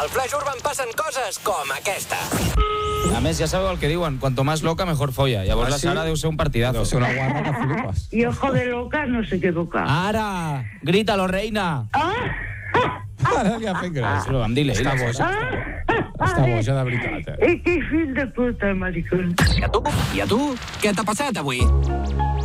Al Flash Urban passen coses com aquesta. A més, ja sabeu el que diuen, cuanto más loca, mejor folla. Llavors la Sara deu ser un partidazo. Deu ser una guarra que flipes. Y ojo de loca no sé qué toca. Ara! Grítalo, reina! Ara li ha fet gràcia. Lo vam dir Està l'ella. boja. Està boja de veritat, ¡Qué fin de puta, maricón! I a tu? Què t'ha passat avui?